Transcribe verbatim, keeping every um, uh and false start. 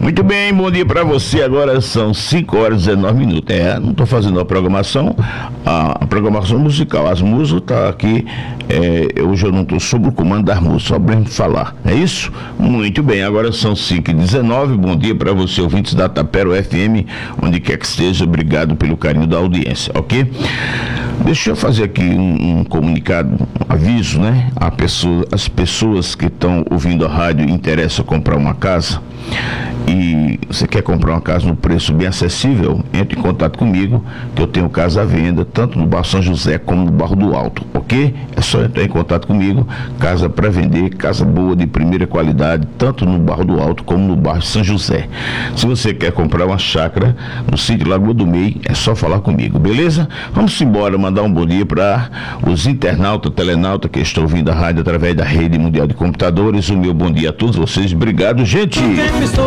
Muito bem, bom dia para você. Agora são cinco horas e dezenove minutos. É, não estou fazendo a programação, a, a programação musical. As músicas tá aqui. É, hoje eu não estou sob o comando das músicas, só para a gente falar. É isso? Muito bem, agora são cinco e dezenove. Bom dia para você, ouvintes da Tapero F M, onde quer que esteja. Obrigado pelo carinho da audiência, ok? Deixa eu fazer aqui um, um comunicado, um aviso, né? A pessoa, as pessoas que estão ouvindo a rádio e interessam comprar uma casa e você quer comprar uma casa no preço bem acessível, entre em contato comigo, que eu tenho casa à venda, tanto no bairro São José como no bairro do Alto, ok? É só entrar em contato comigo, casa para vender, casa boa, de primeira qualidade, tanto no bairro do Alto como no bairro São José. Se você quer comprar uma chácara no sítio Lagoa do Meio, é só falar comigo, beleza? Vamos embora, mandar um bom dia para os internautas, telenautas que estão ouvindo a rádio através da rede mundial de computadores. O meu bom dia a todos vocês, obrigado, gente!